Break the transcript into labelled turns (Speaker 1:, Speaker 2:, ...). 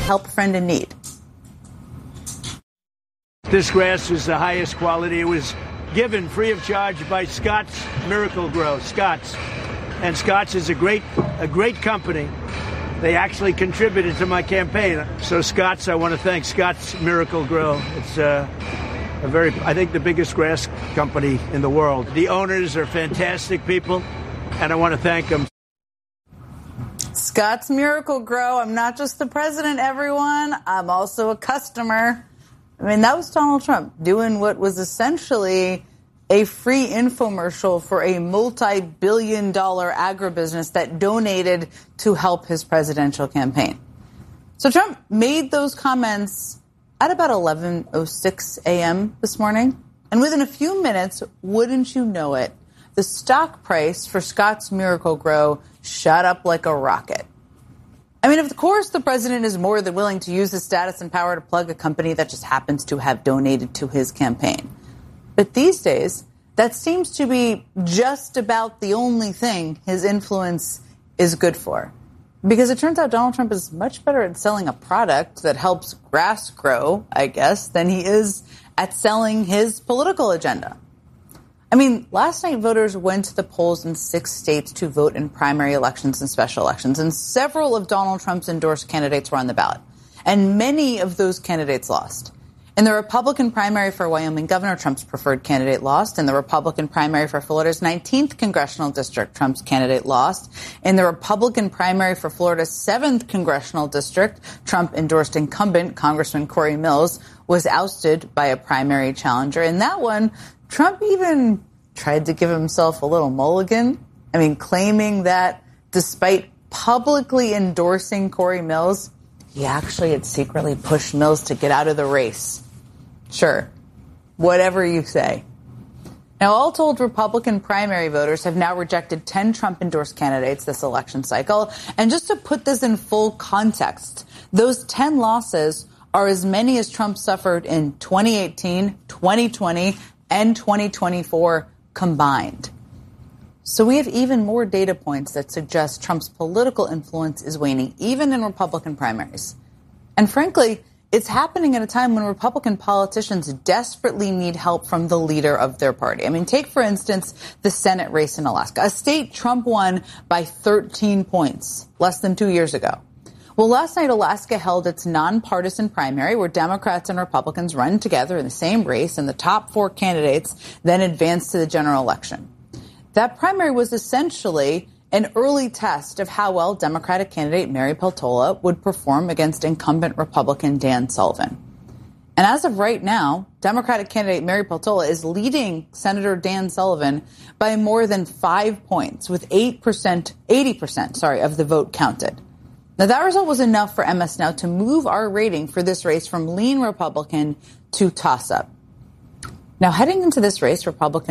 Speaker 1: help a friend in need.
Speaker 2: This grass is the highest quality. It was given free of charge by Scotts Miracle-Gro. Scotts. And Scotts is a great company. They actually contributed to my campaign. So Scotts, I want to thank Scotts Miracle-Gro. It's I think the biggest grass company in the world. The owners are fantastic people, and I want to thank them.
Speaker 1: Scotts Miracle-Gro. I'm not just the president, everyone. I'm also a customer. I mean, that was Donald Trump doing what was essentially a free infomercial for a multi-billion-dollar agribusiness that donated to help his presidential campaign. So Trump made those comments at about 11:06 a.m. this morning. And within a few minutes, wouldn't you know it, the stock price for Scotts Miracle-Gro shot up like a rocket. I mean, of course, the president is more than willing to use his status and power to plug a company that just happens to have donated to his campaign. But these days, that seems to be just about the only thing his influence is good for. Because it turns out Donald Trump is much better at selling a product that helps grass grow, I guess, than he is at selling his political agenda. I mean, last night voters went to the polls in 6 states to vote in primary elections and special elections, and several of Donald Trump's endorsed candidates were on the ballot. And many of those candidates lost. In the Republican primary for Wyoming governor, Trump's preferred candidate lost. In the Republican primary for Florida's 19th congressional district, Trump's candidate lost. In the Republican primary for Florida's 7th congressional district, Trump-endorsed incumbent Congressman Corey Mills was ousted by a primary challenger. In that one, Trump even tried to give himself a little mulligan. I mean, claiming that despite publicly endorsing Corey Mills, he actually had secretly pushed Mills to get out of the race. Sure, whatever you say. Now, all told, Republican primary voters have now rejected 10 Trump-endorsed candidates this election cycle. And just to put this in full context, those 10 losses are as many as Trump suffered in 2018, 2020, and 2024 combined. So we have even more data points that suggest Trump's political influence is waning, even in Republican primaries. And frankly, it's happening at a time when Republican politicians desperately need help from the leader of their party. I mean, take, for instance, the Senate race in Alaska, a state Trump won by 13 points less than 2 years ago. Well, last night, Alaska held its nonpartisan primary where Democrats and Republicans run together in the same race, and the top 4 candidates then advanced to the general election. That primary was essentially an early test of how well Democratic candidate Mary Peltola would perform against incumbent Republican Dan Sullivan. And as of right now, Democratic candidate Mary Peltola is leading Senator Dan Sullivan by more than 5 points, with 80% of the vote counted. Now, that result was enough for MS Now to move our rating for this race from lean Republican to toss-up. Now, heading into this race, Republicans